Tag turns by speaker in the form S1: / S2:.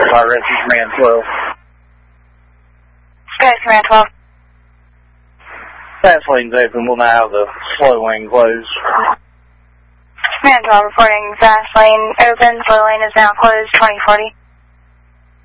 S1: Fire Rescue Command 12.
S2: Sky Command 12.
S1: Fast lane's open. We'll now have the slow lane closed.
S2: Command 12 reporting fast lane open. Slow lane is now closed. 2040.